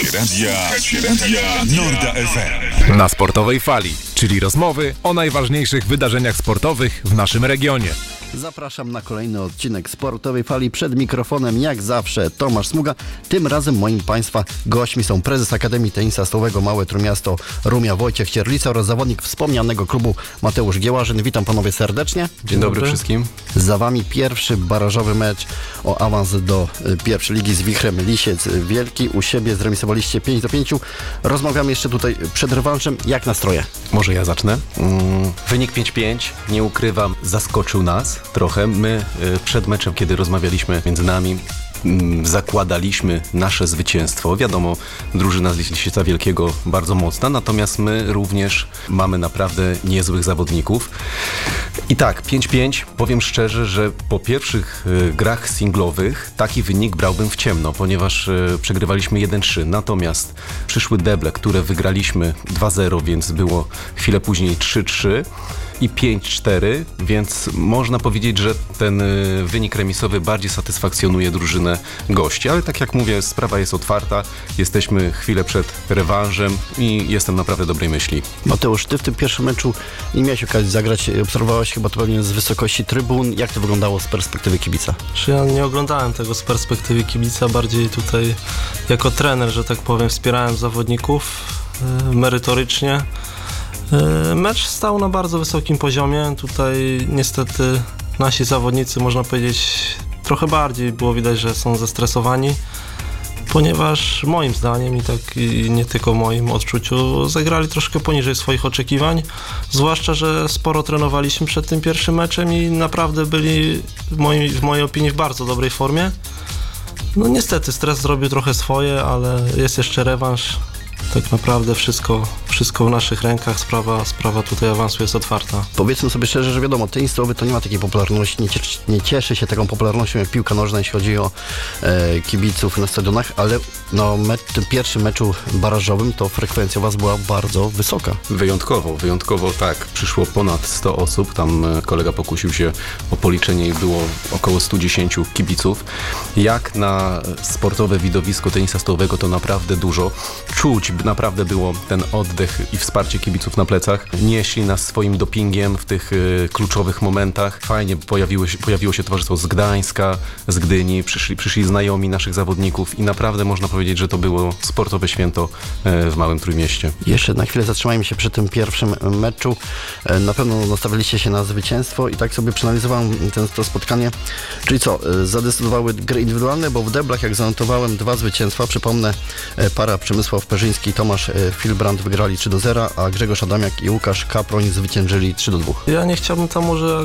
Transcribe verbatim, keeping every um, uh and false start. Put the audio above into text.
Słuchacie radia, słuchacie radia Norda F M. Na Sportowej Fali, czyli rozmowy o najważniejszych wydarzeniach sportowych w naszym regionie. Zapraszam na kolejny odcinek Sportowej Fali. Przed mikrofonem jak zawsze Tomasz Smuga. Tym razem moim Państwa gośćmi są prezes Akademii Tenisa Stołowego Małe Trójmiasto Rumia Wojciech Cierlica oraz zawodnik wspomnianego klubu Mateusz Giełażyn. Witam panowie serdecznie. Dzień, Dzień dobry, dobry wszystkim. Za wami pierwszy barażowy mecz o awans do pierwszej ligi z Wichrem Lisiec Wielki. U siebie zremisowaliście pięć do pięciu. Rozmawiamy jeszcze tutaj przed rewanżem. Jak nastroje? Może ja zacznę. Mm, wynik pięć pięć, nie ukrywam, zaskoczył nas trochę. My przed meczem, kiedy rozmawialiśmy między nami, zakładaliśmy nasze zwycięstwo. Wiadomo, drużyna z Lisieca Wielkiego bardzo mocna, natomiast my również mamy naprawdę niezłych zawodników. I tak, pięć pięć, powiem szczerze, że po pierwszych y, grach singlowych taki wynik brałbym w ciemno, ponieważ y, przegrywaliśmy jeden trzy, natomiast przyszły deble, które wygraliśmy dwa zero, więc było chwilę później trzy trzy i pięć cztery, więc można powiedzieć, że ten y, wynik remisowy bardziej satysfakcjonuje drużynę gości, ale tak jak mówię, sprawa jest otwarta, jesteśmy chwilę przed rewanżem i jestem naprawdę dobrej myśli. Mateusz, ty w tym pierwszym meczu nie miałeś okazji zagrać, obserwowałeś chyba to pewnie z wysokości trybun. Jak to wyglądało z perspektywy kibica? Ja nie oglądałem tego z perspektywy kibica, bardziej tutaj jako trener, że tak powiem, wspierałem zawodników y, merytorycznie. Mecz stał na bardzo wysokim poziomie. Tutaj niestety nasi zawodnicy, można powiedzieć, trochę bardziej było widać, że są zestresowani, ponieważ moim zdaniem i tak i nie tylko moim odczuciu zagrali troszkę poniżej swoich oczekiwań, zwłaszcza, że sporo trenowaliśmy przed tym pierwszym meczem i naprawdę byli w mojej, w mojej opinii w bardzo dobrej formie. No niestety stres zrobił trochę swoje, ale jest jeszcze rewanż. Tak naprawdę wszystko, wszystko w naszych rękach, sprawa, sprawa tutaj awansu jest otwarta. Powiedzmy sobie szczerze, że wiadomo, tenis stołowy to nie ma takiej popularności, nie cieszy, nie cieszy się taką popularnością jak piłka nożna, jeśli chodzi o e, kibiców na stadionach, ale no, me, w tym pierwszym meczu barażowym to frekwencja u was była bardzo wysoka. Wyjątkowo, wyjątkowo tak. Przyszło ponad sto osób, tam kolega pokusił się o policzenie i było około sto dziesięć kibiców. Jak na sportowe widowisko tenisa stołowego to naprawdę dużo. Czuć naprawdę było ten oddech i wsparcie kibiców na plecach. Nieśli nas swoim dopingiem w tych y, kluczowych momentach. Fajnie pojawiło się, pojawiło się towarzystwo z Gdańska, z Gdyni, przyszli, przyszli znajomi naszych zawodników i naprawdę można powiedzieć, że to było sportowe święto y, w Małym Trójmieście. Jeszcze na chwilę zatrzymajmy się przy tym pierwszym meczu. Y, na pewno nastawiliście się na zwycięstwo i tak sobie przeanalizowałem ten, to spotkanie. Czyli co, y, zadecydowały gry indywidualne, bo w deblach, jak zanotowałem, dwa zwycięstwa. Przypomnę, y, para Przemysław Perzyński i Tomasz Filbrand wygrali trzy do zera, a Grzegorz Adamiak i Łukasz Kaproń zwyciężyli trzy do dwóch. Ja nie chciałbym tam może